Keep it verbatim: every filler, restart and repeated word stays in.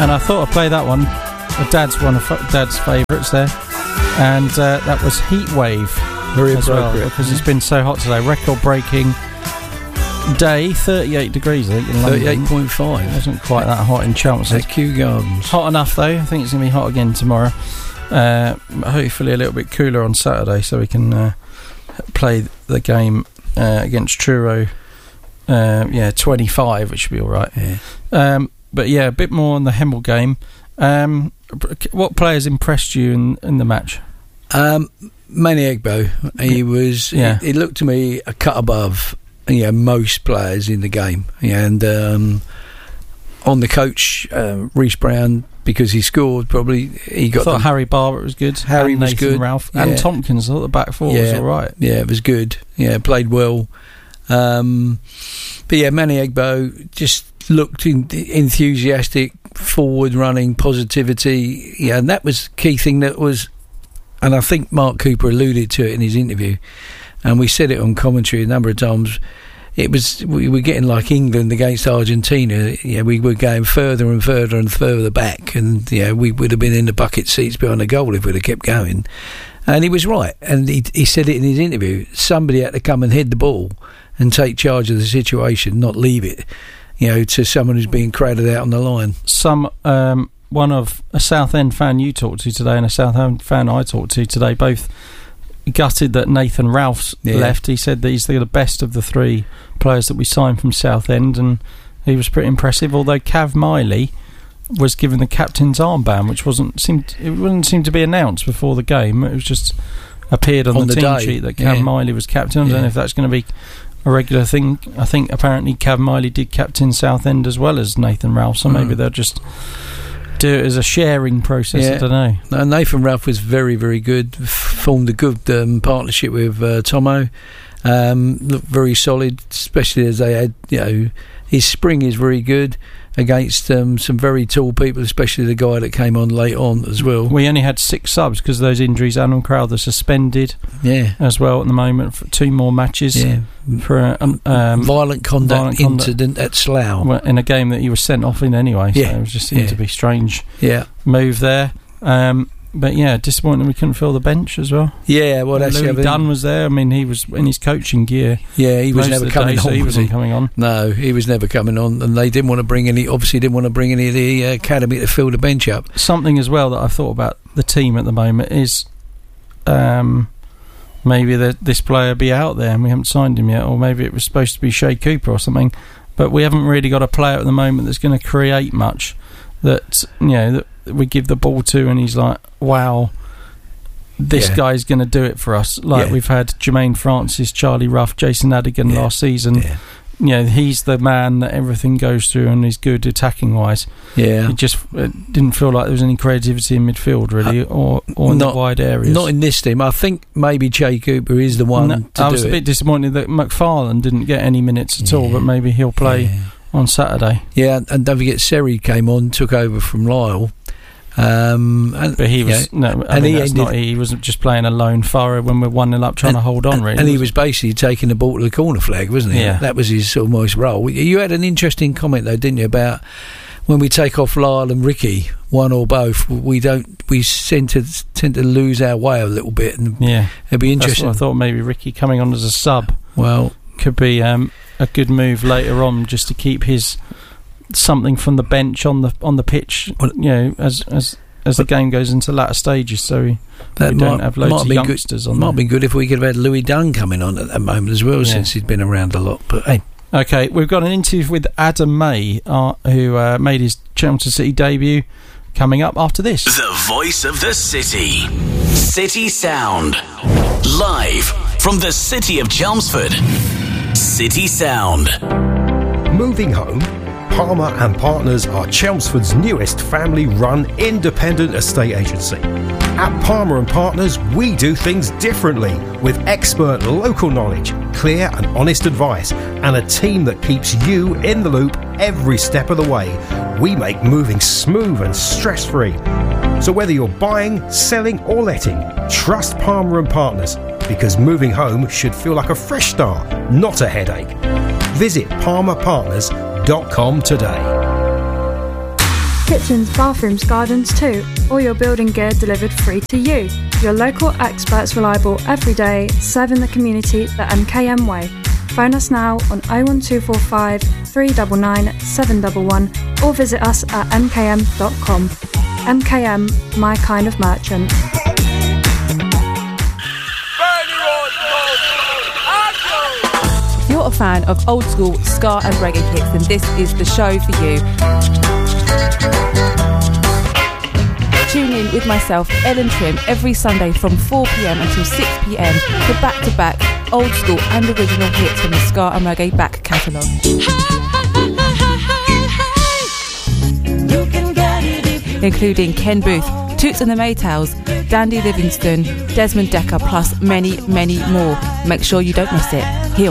and I thought I'd play that one. Dad's one of Dad's favourites there, and uh, that was Heatwave. Very as well, appropriate, because it's been so hot today. Record-breaking day, thirty-eight degrees, I think, in London. thirty-eight point five. It wasn't quite that hot in Chelmsford. At Kew Gardens. Hot enough, though. I think it's going to be hot again tomorrow. Uh, hopefully a little bit cooler on Saturday, so we can uh, play the game uh, against Truro. Uh, yeah, twenty-five, which should be all right. Yeah. Um, but yeah, a bit more on the Hemel game. Um, what players impressed you in, in the match? Um, Manny Egbo. He was. Yeah. He, he looked to me a cut above. Yeah, most players in the game. Yeah, and um, on the coach, uh, Reece Brown, because he scored. Probably he got. I thought them. Harry Barber was good. Harry and was Nathan good. Ralph Yeah. and Tompkins. I thought the back four yeah, was all right. Yeah, it was good. Yeah, played well. Um, but yeah, Manny Egbo just looked in, enthusiastic, forward running, positivity. Yeah, and that was the key thing. That was, and I think Mark Cooper alluded to it in his interview, and we said it on commentary a number of times. It was we were getting like England against Argentina. Yeah, we were going further and further and further back, and yeah, we would have been in the bucket seats behind the goal if we'd have kept going. And he was right, and he he said it in his interview. Somebody had to come and head the ball and take charge of the situation, not leave it, you know, to someone who's being crowded out on the line. Some um, one of a Southend fan you talked to today and a Southend fan I talked to today, both gutted that Nathan Ralph's Yeah. left. He said that he's the best of the three players that we signed from Southend, and he was pretty impressive. Although Cav Miley was given the captain's armband, which wasn't seemed it wouldn't seem to be announced before the game. It was just appeared on, On the, the team day. sheet that Cav Yeah. Miley was captain. I don't Yeah. know if that's going to be a regular thing. I think apparently Cav Miley did captain Southend as well as Nathan Ralph, so maybe Mm. they'll just do it as a sharing process. Yeah. I don't know. No, Nathan Ralph was very, very good. F- formed a good um, partnership with uh, Tomo. Um, looked very solid, especially as they had, you know, his spring is very good against um, some very tall people, especially the guy that came on late on as well. We only had six subs because of those injuries. Adam Crowther suspended Yeah. as well at the moment for two more matches. Yeah. For a, um, um, violent conduct violent conduct. incident at Slough. well, in a game that he was sent off in anyway. So Yeah. it was just seemed Yeah. to be strange Yeah. move there. Um, but yeah, disappointing we couldn't fill the bench as well. Yeah, well, that's the Louis other Dunn thing. was there. I mean, he was in his coaching gear. Yeah, he was most never of the coming day, on. so he was wasn't he? coming on. No, he was never coming on, and they didn't want to bring any. Obviously, didn't want to bring any of the uh, academy to fill the bench up. Something as well that I've thought about the team at the moment is um, maybe the, this player be out there and we haven't signed him yet, or maybe it was supposed to be Shea Cooper or something, but we haven't really got a player at the moment that's going to create much. That, you know, that we give the ball to and he's like, wow, this Yeah. guy's going to do it for us. Like Yeah. we've had Jermaine Francis, Charlie Ruff, Jason Adigan Yeah. last season. Yeah, You know, he's the man that everything goes through and he's good attacking wise. yeah. It just it didn't feel like there was any creativity in midfield really, or or in not- the wide areas. Not in this team. I think maybe Shea Cooper is the one No, to I do was a it. bit disappointed that McFarlane didn't get any minutes at all, Yeah. but maybe he'll play Yeah. on Saturday. Yeah, and don't forget Seri came on, took over from Lyle. Um, and, But he was yeah, no, I and mean, he that's ended- not. He wasn't just playing a lone furrow when we're one nil up, trying and, to hold on. Really, and he was basically taking the ball to the corner flag, wasn't he? Yeah. That was his almost role. You had an interesting comment though, didn't you, about when we take off Lyle and Ricky, one or both, we don't. We tend to tend to lose our way a little bit, and Yeah, it'd be that's interesting. what I thought. Maybe Ricky coming on as a sub Well, could be um, a good move later on, just to keep his something from the bench on the on the pitch. Well, you know, as as as the game goes into latter stages, so we, that we might, don't have loads might of be youngsters good. on Might there. be good if we could have had Louis Dunn coming on at that moment as well, Yeah. since he's been around a lot. But hey, Okay, we've got an interview with Adam May, uh, who uh, made his Chelmsford City debut, coming up after this. The voice of the city. City Sound. Live from the city of Chelmsford. City Sound. Moving home? Palmer and Partners are Chelmsford's newest family-run independent estate agency. At Palmer and Partners, we do things differently with expert local knowledge, clear and honest advice, and a team that keeps you in the loop every step of the way. We make moving smooth and stress-free. So whether you're buying, selling or letting, trust Palmer and Partners, because moving home should feel like a fresh start, not a headache. Visit palmer partners dot com today. kitchens, bathrooms, gardens too. All your building gear delivered free to you. Your local experts, reliable every day, serving the community the M K M way. Phone us now on oh one two four five, three nine nine, seven one one or visit us at m k m dot com. M K M, my kind of merchant. If you're a fan of old school ska and reggae kicks, then this is the show for you. Tune in with myself, Ellen Trim, every Sunday from four p.m. until six p.m. for back-to-back old school and original hits from the ska and reggae back catalogue. Including Ken Booth, Toots and the Maytals, Dandy Livingston, Desmond Dekker, plus many, many more. Make sure you don't miss it.